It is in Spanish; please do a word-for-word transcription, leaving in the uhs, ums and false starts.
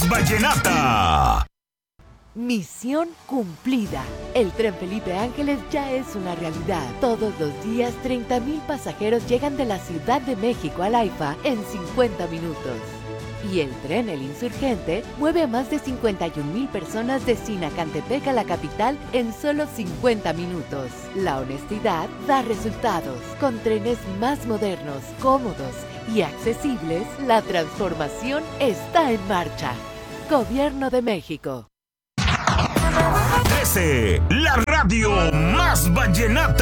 vallenata. Misión cumplida. El tren Felipe Ángeles ya es una realidad. Todos los días treinta mil pasajeros llegan de la Ciudad de México al AIFA en cincuenta minutos. Y el tren El Insurgente mueve a más de cincuenta y un mil personas de Sinacantepec a la capital en solo cincuenta minutos. La honestidad da resultados. Con trenes más modernos, cómodos y accesibles, la transformación está en marcha. Gobierno de México. trece, la radio más vallenata.